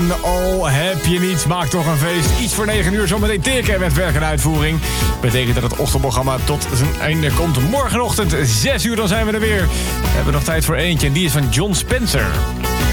En heb je niet, maak toch een feest. Iets voor 9 uur, zometeen teken met werk en uitvoering. Betekent dat het ochtendprogramma tot zijn einde komt. Morgenochtend 6 uur, dan zijn we er weer. We hebben nog tijd voor eentje en die is van John Spencer.